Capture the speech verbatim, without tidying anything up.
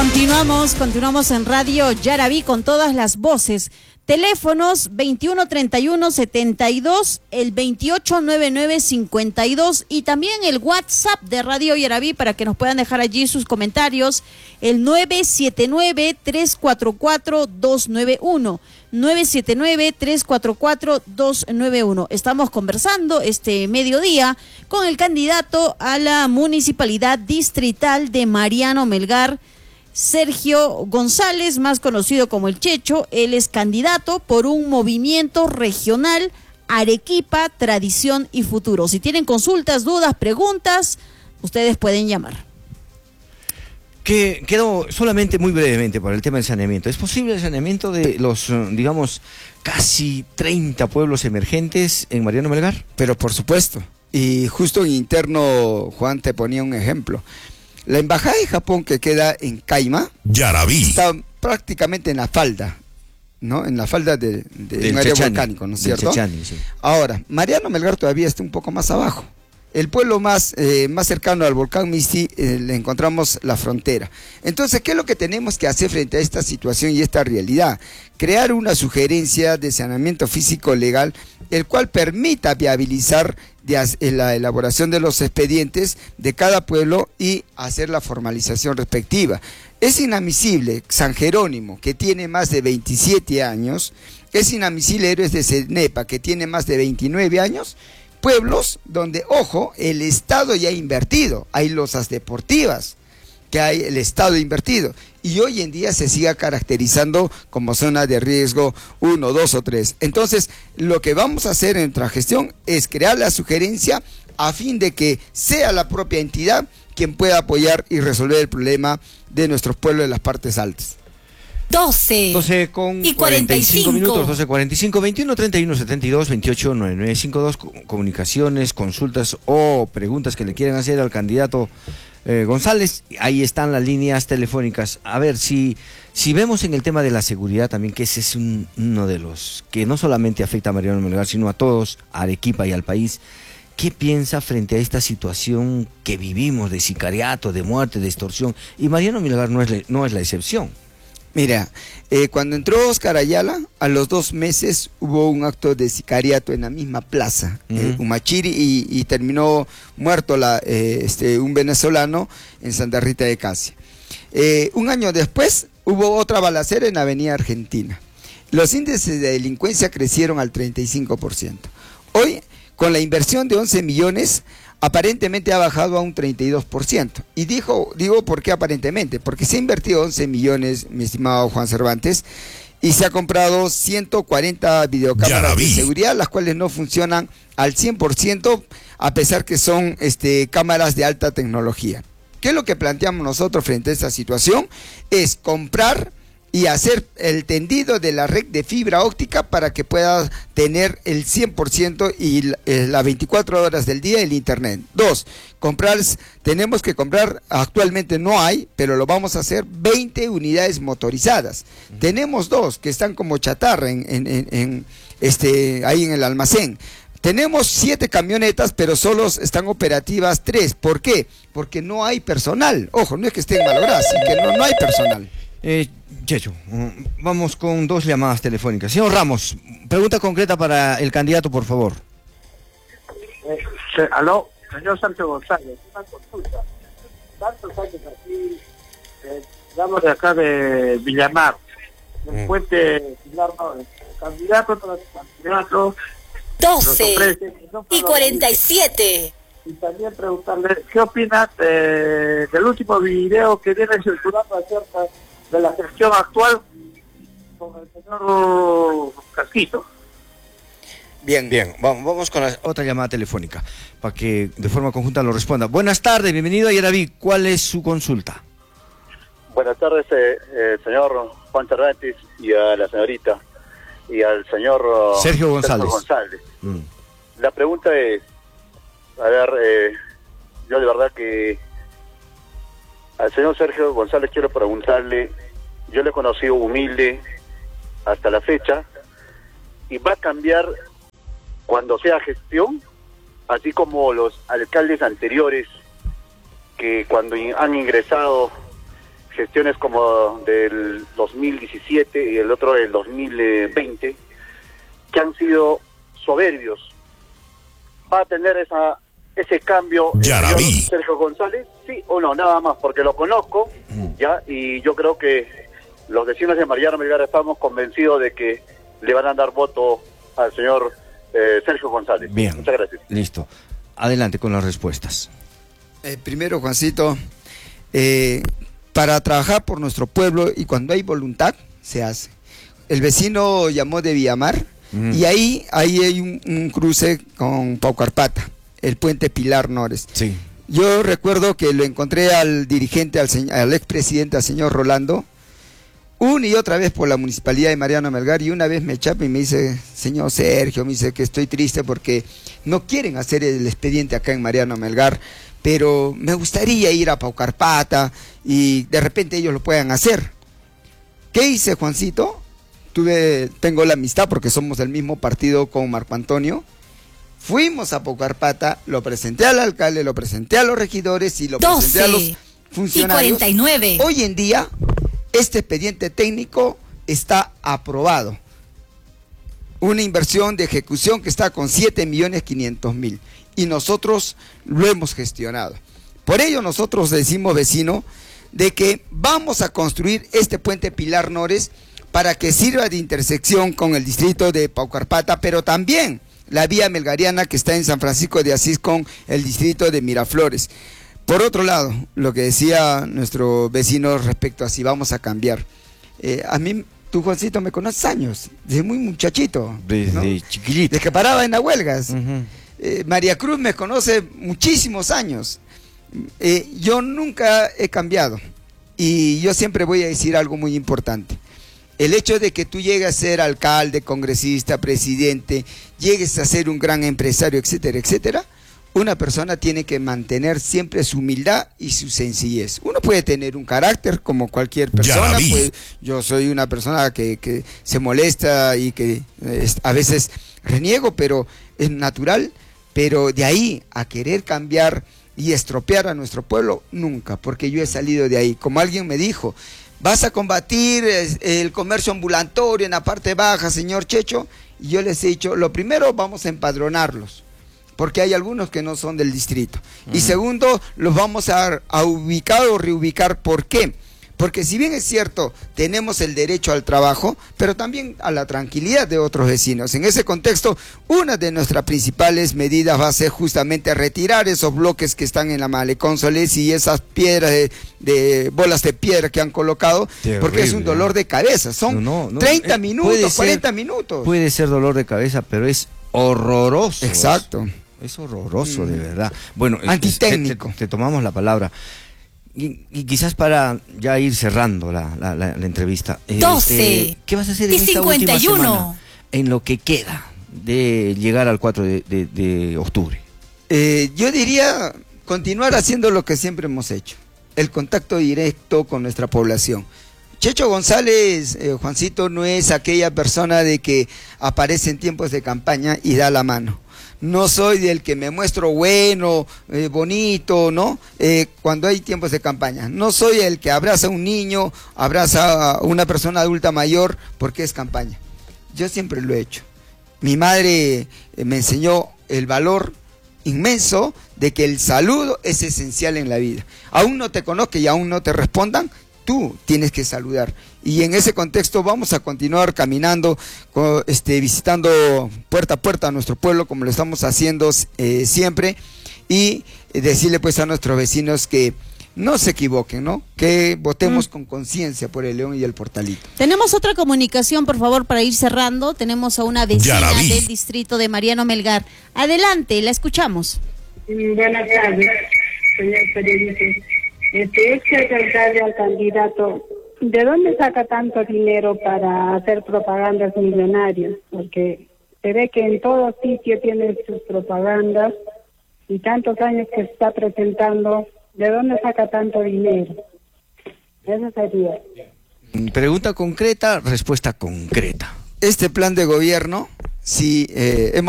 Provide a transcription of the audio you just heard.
Continuamos, continuamos en Radio Yarabí con todas las voces. Teléfonos veintiuno treinta y uno setenta y dos, el veintiocho noventa y nueve cincuenta y dos y también el WhatsApp de Radio Yarabí para que nos puedan dejar allí sus comentarios, el nueve siete nueve, tres cuatro cuatro, dos nueve uno, nueve siete nueve, tres cuatro cuatro, dos nueve uno. Estamos conversando este mediodía con el candidato a la Municipalidad Distrital de Mariano Melgar, Sergio González, más conocido como el Checho. Él es candidato por un movimiento regional Arequipa, Tradición y Futuro. Si tienen consultas, dudas, preguntas, ustedes pueden llamar. Que quedó solamente muy brevemente por el tema del saneamiento. ¿Es posible el saneamiento de los, digamos, casi treinta pueblos emergentes en Mariano Melgar? Pero por supuesto. Y justo en interno, Juan te ponía un ejemplo. La embajada de Japón que queda en Caima, Yarabí, está prácticamente en la falda, ¿no? En la falda de, de un área volcánico, ¿no es cierto? Chechani, sí. Ahora, Mariano Melgar todavía está un poco más abajo. El pueblo más, eh, más cercano al volcán Misti, eh, le encontramos la frontera. Entonces, ¿qué es lo que tenemos que hacer frente a esta situación y esta realidad? Crear una sugerencia de saneamiento físico legal, el cual permita viabilizar de la elaboración de los expedientes de cada pueblo y hacer la formalización respectiva. Es inadmisible San Jerónimo, que tiene más de veintisiete años, es inadmisible Héroes de Cenepa, que tiene más de veintinueve años, pueblos donde, ojo, el Estado ya ha invertido, hay losas deportivas, que hay el Estado invertido, y hoy en día se siga caracterizando como zona de riesgo uno, dos o tres. Entonces, lo que vamos a hacer en nuestra gestión es crear la sugerencia a fin de que sea la propia entidad quien pueda apoyar y resolver el problema de nuestros pueblos de las partes altas. doce, doce con cuarenta y cinco minutos, doce cuarenta y cinco, veintiuno treinta y uno setenta y dos, veintiocho noventa y nueve cincuenta y dos, comunicaciones, consultas o preguntas que le quieren hacer al candidato eh, González. Ahí están las líneas telefónicas. A ver, si, si vemos en el tema de la seguridad también, que ese es un, uno de los que no solamente afecta a Mariano Melgar, sino a todos, a Arequipa y al país. ¿Qué piensa frente a esta situación que vivimos de sicariato, de muerte, de extorsión? Y Mariano Melgar no es la, no es la excepción. Mira, eh, cuando entró Oscar Ayala, a los dos meses hubo un acto de sicariato en la misma plaza, uh-huh. eh, Humachiri, y, y terminó muerto la, eh, este, un venezolano en Santa Rita de Casia. Eh, un año después hubo otra balacera en Avenida Argentina. Los índices de delincuencia crecieron al treinta y cinco por ciento. Hoy, con la inversión de once millones, aparentemente ha bajado a un treinta y dos por ciento. Y dijo, digo, ¿por qué aparentemente? Porque se ha invertido once millones, mi estimado Juan Cervantes, y se ha comprado ciento cuarenta videocámaras de seguridad, las cuales no funcionan al cien por ciento, a pesar que son este, cámaras de alta tecnología. ¿Qué es lo que planteamos nosotros frente a esta situación? Es comprar y hacer el tendido de la red de fibra óptica para que pueda tener el cien por ciento y las veinticuatro horas del día el internet. Dos, comprar, tenemos que comprar, actualmente no hay, pero lo vamos a hacer, veinte unidades motorizadas. Uh-huh. Tenemos dos que están como chatarra en, en, en, en este, ahí en el almacén. Tenemos siete camionetas, pero solo están operativas tres. ¿Por qué? Porque no hay personal. Ojo, no es que estén malogradas, sino que no, no hay personal. Eh, Checho, vamos con dos llamadas telefónicas. Señor Ramos, pregunta concreta para el candidato, por favor. Eh, aló, señor Sergio González, una consulta. Tantos años aquí, eh, digamos de acá de Villamar, del mm. puente Pilar, no, el candidato, candidato doce y cuarenta y siete. Y también preguntarle, ¿qué opina de, del último video que viene circulando acerca de la gestión actual con el señor Casquito? Bien, bien, vamos con la otra llamada telefónica para que de forma conjunta lo responda. Buenas tardes, bienvenido a Yarabí. ¿Cuál es su consulta? Buenas tardes, eh, eh, señor Juan Cervantes, y a la señorita y al señor uh, Sergio González. Sergio González. Mm. La pregunta es, a ver, eh, yo de verdad que al señor Sergio González quiero preguntarle, yo le he conocido humilde hasta la fecha, y va a cambiar cuando sea gestión, así como los alcaldes anteriores que cuando han ingresado gestiones como del dos mil diecisiete y el otro del dos mil veinte, que han sido soberbios. ¿Va a tener esa ese cambio Yaraví. Sergio González? Sí o no, nada más, porque lo conozco, ya, y yo creo que los vecinos de Mariano Melgar estamos convencidos de que le van a dar voto al señor eh, Sergio González. Bien. Muchas gracias. Listo. Adelante con las respuestas. Eh, primero, Juancito, eh, para trabajar por nuestro pueblo y cuando hay voluntad, se hace. El vecino llamó de Villamar mm. y ahí, ahí hay un, un cruce con Paucarpata, el puente Pilar Nores. Sí. Yo recuerdo que lo encontré al dirigente, al, al expresidente, al señor Rolando, una y otra vez por la municipalidad de Mariano Melgar, y una vez me chapa y me dice, señor Sergio, me dice que estoy triste porque no quieren hacer el expediente acá en Mariano Melgar, pero me gustaría ir a Paucarpata y de repente ellos lo puedan hacer. ¿Qué hice, Juancito? Tuve, tengo la amistad porque somos del mismo partido con Marco Antonio. Fuimos a Paucarpata, lo presenté al alcalde, lo presenté a los regidores y lo presenté a los funcionarios. Y cuarenta y nueve. Hoy en día, este expediente técnico está aprobado. Una inversión de ejecución que está con siete millones quinientos mil. Y nosotros lo hemos gestionado. Por ello nosotros decimos, vecino, de que vamos a construir este puente Pilar Nores para que sirva de intersección con el distrito de Paucarpata, pero también la vía melgariana que está en San Francisco de Asís con el distrito de Miraflores. Por otro lado, lo que decía nuestro vecino respecto a si vamos a cambiar. Eh, a mí, tú, Juancito, me conoces años, desde muy muchachito. Desde ¿no? chiquilito. Desde que paraba en las huelgas. Uh-huh. eh, María Cruz me conoce muchísimos años. Eh, yo nunca he cambiado. Y yo siempre voy a decir algo muy importante. El hecho de que tú llegues a ser alcalde, congresista, presidente, llegues a ser un gran empresario, etcétera, etcétera, una persona tiene que mantener siempre su humildad y su sencillez. Uno puede tener un carácter como cualquier persona. Pues, yo soy una persona que, que se molesta y que eh, a veces reniego, pero es natural. Pero de ahí a querer cambiar y estropear a nuestro pueblo, nunca, porque yo he salido de ahí. Como alguien me dijo, ¿vas a combatir el comercio ambulatorio en la parte baja, señor Checho? Y yo les he dicho, lo primero, vamos a empadronarlos, porque hay algunos que no son del distrito. Uh-huh. Y segundo, los vamos a, a ubicar o reubicar. ¿Por qué? Porque si bien es cierto, tenemos el derecho al trabajo, pero también a la tranquilidad de otros vecinos. En ese contexto, una de nuestras principales medidas va a ser justamente retirar esos bloques que están en la Malecón Solís y esas piedras de, de bolas de piedra que han colocado, terrible, porque es un dolor de cabeza. Son no, no, no, treinta minutos, cuarenta minutos. Puede ser dolor de cabeza, pero es horroroso. Exacto. Es, es horroroso, mm. de verdad. Bueno, antitécnico. Te, te, te tomamos la palabra. Y, y quizás para ya ir cerrando la, la, la, la entrevista. doce. Este, ¿Qué vas a hacer en esta última semana? En lo que queda de llegar al cuatro de, de, de octubre. Eh, yo diría continuar haciendo lo que siempre hemos hecho. El contacto directo con nuestra población. Checho González, eh, Juancito, no es aquella persona de que aparece en tiempos de campaña y da la mano. No soy del que me muestro bueno, eh, bonito, ¿no? Eh, cuando hay tiempos de campaña. No soy el que abraza a un niño, abraza a una persona adulta mayor porque es campaña. Yo siempre lo he hecho. Mi madre eh, me enseñó el valor inmenso de que el saludo es esencial en la vida. Aún no te conozcan y aún no te respondan, tú tienes que saludar. Y en ese contexto vamos a continuar caminando, este, visitando puerta a puerta a nuestro pueblo como lo estamos haciendo eh, siempre, y decirle pues a nuestros vecinos que no se equivoquen, ¿no? Que votemos mm. con conciencia por el León y el Portalito. Tenemos otra comunicación, por favor, para ir cerrando. Tenemos a una vecina del distrito de Mariano Melgar. Adelante, la escuchamos. Buenas tardes, señor periodista. Este, es que el alcalde al candidato, ¿de dónde saca tanto dinero para hacer propagandas millonarias? Porque se ve que en todo sitio tiene sus propagandas y tantos años que se está presentando, ¿de dónde saca tanto dinero? Eso sería. Pregunta concreta, respuesta concreta. Este plan de gobierno, si eh, hemos